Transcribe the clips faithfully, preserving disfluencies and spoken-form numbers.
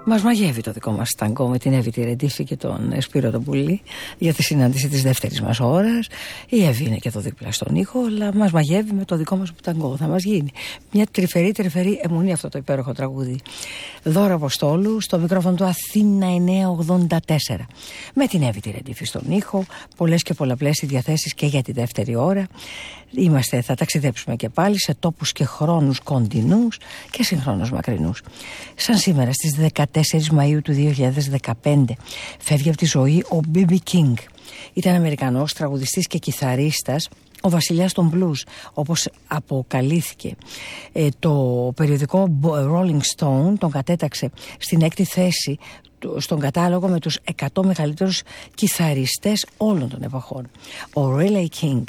Μας μαγεύει το δικό μας ταγκό με την Εύη τη Ρεντίφη και τον Σπύρο τον Πουλή για τη συνάντηση της δεύτερης μας ώρας. Η Εύη είναι και εδώ δίπλα στον ήχο, αλλά μας μαγεύει με το δικό μας ταγκό. Θα μας γίνει μια τρυφερή τρυφερή αιμονή αυτό το υπέροχο τραγούδι. Δώρα Αποστόλου στο μικρόφωνο του Αθήνα εννιακόσια ογδόντα τέσσερα. Με την Εύη τη Ρεντίφη στον ήχο, πολλές και πολλαπλές οι διαθέσεις και για τη δεύτερη ώρα. Είμαστε, θα ταξιδέψουμε και πάλι σε τόπους και χρόνους κοντινούς και συγχρόνως μακρινούς. Σαν σήμερα στις δεκατέσσερις Μαΐου του δύο χιλιάδες δεκαπέντε φεύγει από τη ζωή ο μπι μπι King. Ήταν Αμερικανός τραγουδιστής και κιθαρίστας, ο βασιλιάς των blues, όπως αποκαλύφθηκε. Ε, το περιοδικό Rolling Stone τον κατέταξε στην έκτη θέση στον κατάλογο με τους εκατό μεγαλύτερους κιθαριστές όλων των εποχών. Ο Riley King,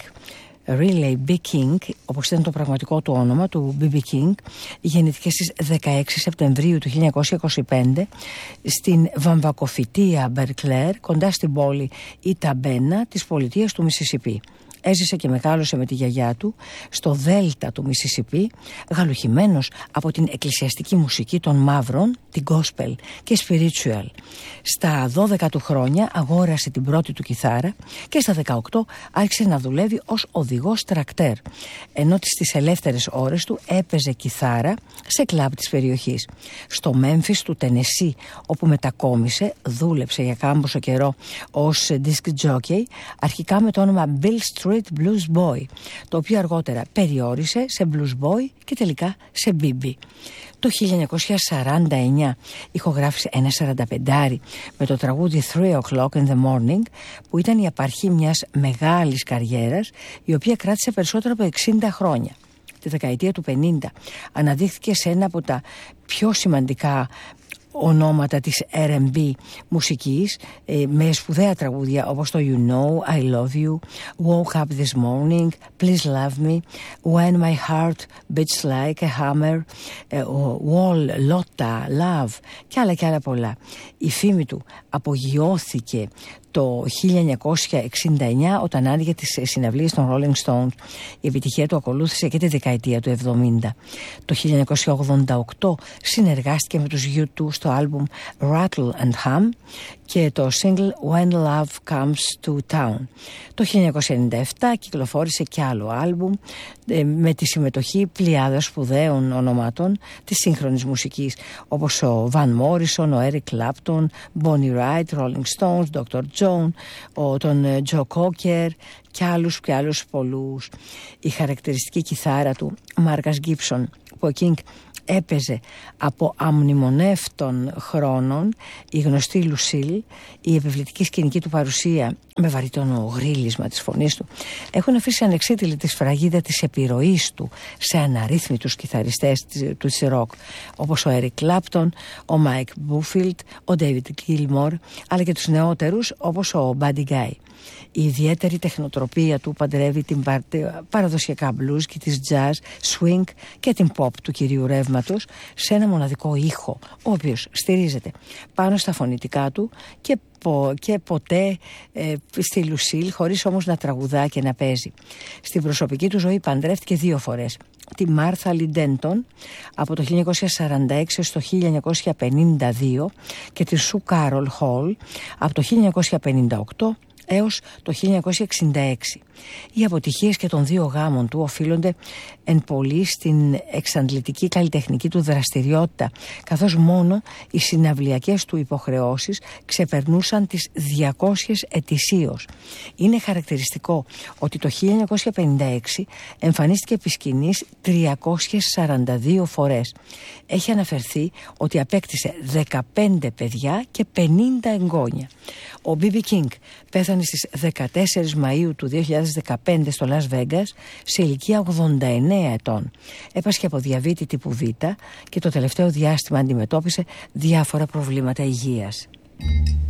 Riley B. King, όπως ήταν το πραγματικό του όνομα του μπι μπι King, γεννήθηκε στις δεκαέξι Σεπτεμβρίου του χίλια εννιακόσια είκοσι πέντε στην βαμβακοφυτεία Μπερκλέρ, κοντά στην πόλη Ιταμπένα της πολιτείας του Μισισιπί. Έζησε και μεγάλωσε με τη γιαγιά του στο δέλτα του Μισισιπί, γαλουχημένος από την εκκλησιαστική μουσική των μαύρων, την gospel και spiritual. Στα δώδεκα του χρόνια αγόρασε την πρώτη του κιθάρα και στα δεκαοκτώ άρχισε να δουλεύει ως οδηγός τρακτέρ, ενώ στις ελεύθερες ώρες του έπαιζε κιθάρα σε κλαμπ της περιοχής. Στο Μέμφις του Τενεσί, όπου μετακόμισε, δούλεψε για κάμποσο καιρό ως disc jockey, αρχικά με το όνομα Bill Street Blues Boy, το οποίο αργότερα περιόρισε σε Blues Boy και τελικά σε μπι μπι. Το χίλια εννιακόσια σαράντα εννιά ηχογράφησε ένα σαρανταπεντάρι με το τραγούδι Three O'Clock in the Morning, που ήταν η απαρχή μιας μεγάλης καριέρας, η οποία κράτησε περισσότερο από εξήντα χρόνια. Τη δεκαετία του πενήντα αναδείχθηκε σε ένα από τα πιο σημαντικά ονόματα της αρ εντ μπι μουσικής, ε, με σπουδαία τραγούδια όπως το You Know, I Love You, Woke Up This Morning, Please Love Me, When My Heart Beats Like a Hammer, ε, Wall, Lotta, Love και άλλα και άλλα πολλά. Η φήμη του απογειώθηκε το χίλια εννιακόσια εξήντα εννιά όταν άνοιγε τις συναυλίες των Rolling Stones. Η επιτυχία του ακολούθησε και τη δεκαετία του εβδομήντα. Το χίλια εννιακόσια ογδόντα οκτώ συνεργάστηκε με τους γιου τού στο άλμπουμ Rattle and Hum και το single When Love Comes to Town. Το χίλια εννιακόσια ενενήντα επτά κυκλοφόρησε κι άλλο άλμπουμ με τη συμμετοχή πλειάδας σπουδαίων ονομάτων της σύγχρονης μουσικής, όπως ο Van Morrison, ο Eric Clapton, Bonnie Raitt, Rolling Stones, ντόκτορ John, ο, τον Joe Cocker και άλλους και άλλους πολλούς. Η χαρακτηριστική κιθάρα του Marcus Gibson, που ο King έπαιζε από αμνημονεύτων χρόνων, η γνωστή Λουσίλ, η επιβλητική σκηνική του παρουσία με βαρυτόνο γρίλισμα της φωνής του, έχουν αφήσει ανεξίτηλη τη σφραγίδα της επιρροής του σε αναρρύθμιτους κιθαριστές του της ροκ, όπως ο Eric Clapton, ο Mike Buffield, ο David Gilmour, αλλά και τους νεότερους όπως ο Buddy Guy. Η ιδιαίτερη τεχνοτροπία του παντρεύει την παραδοσιακά blues και της jazz, swing και την pop του κυρίου ρεύματος σε ένα μοναδικό ήχο, ο οποίος στηρίζεται πάνω στα φωνητικά του και, πο, και ποτέ ε, στη Λουσίλ, χωρίς όμως να τραγουδά και να παίζει. Στην προσωπική του ζωή παντρεύτηκε δύο φορές. Τη Μάρθα Λιντέντον από το χίλια εννιακόσια σαράντα έξι στο χίλια εννιακόσια πενήντα δύο και τη Σου Κάρολ Χολ από το χίλια εννιακόσια πενήντα οκτώ έως το χίλια εννιακόσια εξήντα έξι. Οι αποτυχίες και των δύο γάμων του οφείλονται εν πολύ στην εξαντλητική καλλιτεχνική του δραστηριότητα, καθώς μόνο οι συναυλιακές του υποχρεώσεις ξεπερνούσαν τις διακόσιες ετησίως. Είναι χαρακτηριστικό ότι το χίλια εννιακόσια πενήντα έξι εμφανίστηκε επί σκηνής τριακόσιες σαράντα δύο φορές. Έχει αναφερθεί ότι απέκτησε δεκαπέντε παιδιά και πενήντα εγγόνια. Ο μπι μπι King πέθανε στις δεκατέσσερις Μαΐου του δύο χιλιάδες δεκαπέντε στο Las Vegas σε ηλικία ογδόντα εννέα ετών. Έπασχε από διαβήτη τύπου Β και το τελευταίο διάστημα αντιμετώπισε διάφορα προβλήματα υγείας.